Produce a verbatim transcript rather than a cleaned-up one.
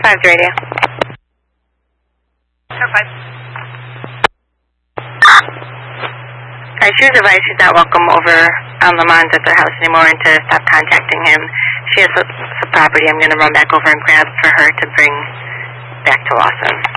five radio. Car five. Uh, she was advised she's not welcome over on Lamont at their house anymore and to stop contacting him. She has some property I'm going to run back over and grab for her to bring back to Lawson.